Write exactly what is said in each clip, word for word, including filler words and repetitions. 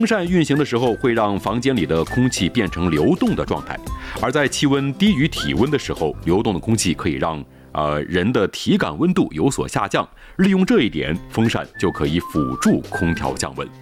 风扇运行的时候会让房间里的空气变成流动的状态，而在气温低于体温的时候，流动的空气可以让呃人的体感温度有所下降。利用这一点，风扇就可以辅助空调降温。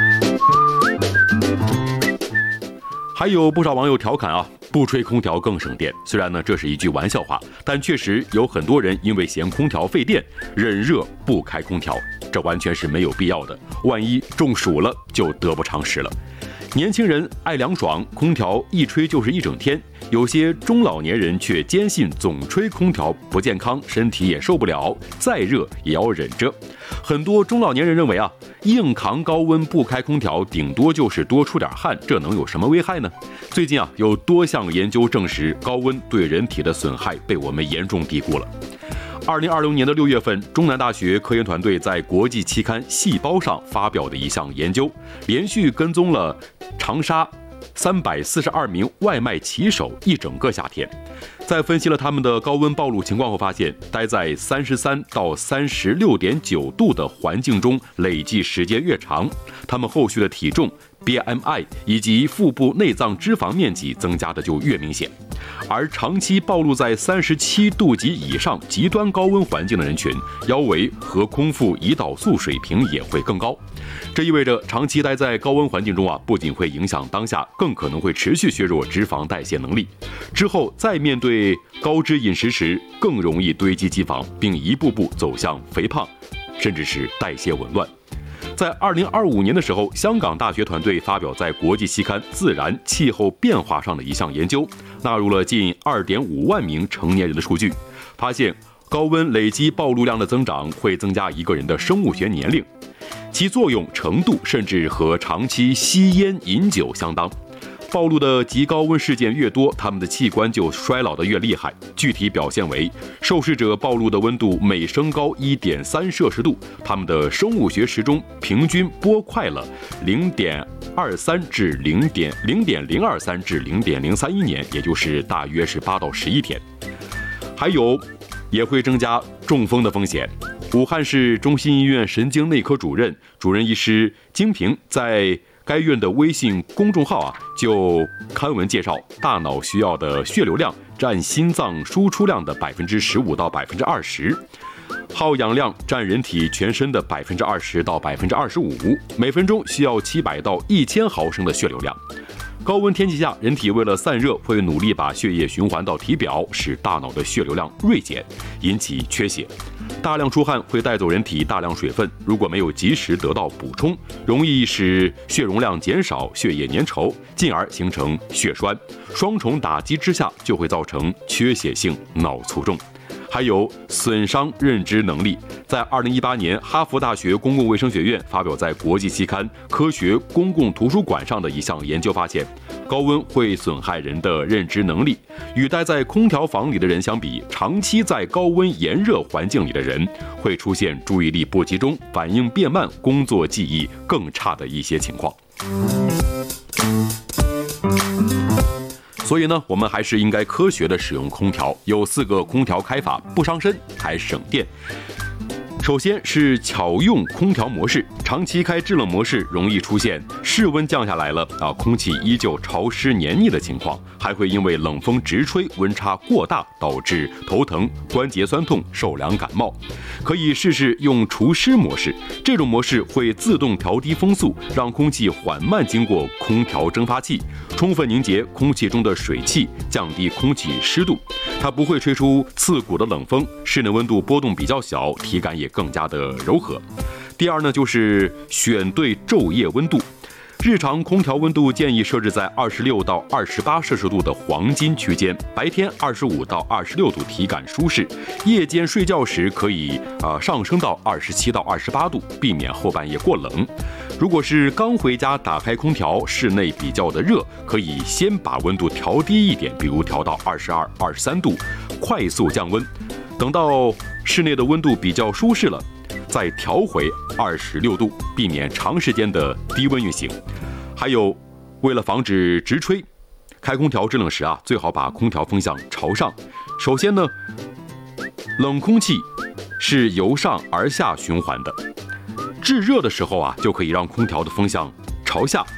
还有不少网友调侃啊，不吹空调更省电。虽然呢这是一句玩笑话，但确实有很多人因为嫌空调费电，忍热不开空调，这完全是没有必要的。万一中暑了，就得不偿失了。年轻人爱凉爽，空调一吹就是一整天；有些中老年人却坚信总吹空调不健康，身体也受不了，再热也要忍着。很多中老年人认为啊，硬扛高温不开空调，顶多就是多出点汗，这能有什么危害呢？最近啊，有多项研究证实，高温对人体的损害被我们严重低估了。二零二零年的六月份，中南大学科研团队在国际期刊《细胞》上发表的一项研究，连续跟踪了长沙三百四十二名外卖骑手一整个夏天，在分析了他们的高温暴露情况后，发现待在三十三到三十六点九度的环境中累计时间越长，他们后续的体重、B M I 以及腹部内脏脂肪面积增加的就越明显。而长期暴露在三十七度及以上极端高温环境的人群，腰围和空腹胰岛素水平也会更高。这意味着长期待在高温环境中啊，不仅会影响当下，更可能会持续削弱脂肪代谢能力。之后再面对高脂饮食时，更容易堆积脂肪，并一步步走向肥胖，甚至是代谢紊乱。在二零二五年的时候，香港大学团队发表在国际期刊《自然气候变化》上的一项研究，纳入了近 二点五万名成年人的数据，发现高温累积暴露量的增长会增加一个人的生物学年龄，其作用程度甚至和长期吸烟饮酒相当。暴露的极高温事件越多，他们的器官就衰老得越厉害。具体表现为，受试者暴露的温度每升高 一点三摄氏度，他们的生物学时钟平均拨快了 零点二三 至 零点零二三 至 零点零三一年，也就是大约是八到十一天。还有，也会增加中风的风险。武汉市中心医院神经内科主任、主任医师金平在该院的微信公众号啊，就刊文介绍，大脑需要的血流量占心脏输出量的百分之十五到百分之二十，耗氧量占人体全身的百分之二十到百分之二十五，每分钟需要七百到一千毫升的血流量。高温天气下，人体为了散热，会努力把血液循环到体表，使大脑的血流量锐减，引起缺血。大量出汗会带走人体大量水分，如果没有及时得到补充，容易使血容量减少，血液粘稠，进而形成血栓。双重打击之下，就会造成缺血性脑卒中。还有损伤认知能力。在二零一八年，哈佛大学公共卫生学院发表在国际期刊《科学公共图书馆》上的一项研究发现，高温会损害人的认知能力。与待在空调房里的人相比，长期在高温炎热环境里的人会出现注意力不集中、反应变慢、工作记忆更差的一些情况。所以呢，我们还是应该科学的使用空调。有四个空调开法，不伤身还省电。首先是巧用空调模式，长期开制冷模式容易出现室温降下来了啊，空气依旧潮湿黏腻的情况，还会因为冷风直吹，温差过大，导致头疼、关节酸痛、受凉感冒。可以试试用除湿模式，这种模式会自动调低风速，让空气缓慢经过空调蒸发器，充分凝结空气中的水汽，降低空气湿度。它不会吹出刺骨的冷风，室内温度波动比较小，体感也更加的柔和。第二呢，就是选对昼夜温度。日常空调温度建议设置在二十六到二十八摄氏度的黄金区间，白天二十五到二十六度，体感舒适。夜间睡觉时可以呃上升到二十七到二十八度，避免后半夜过冷。如果是刚回家打开空调，室内比较的热，可以先把温度调低一点，比如调到二十二、二十三度，快速降温。等到室内的温度比较舒适了，再调回二十六度，避免长时间的低温运行。还有，为了防止直吹，开空调制冷时啊，最好把空调风向朝上。首先呢，冷空气是由上而下循环的，制热的时候啊，就可以让空调的风向朝朝下，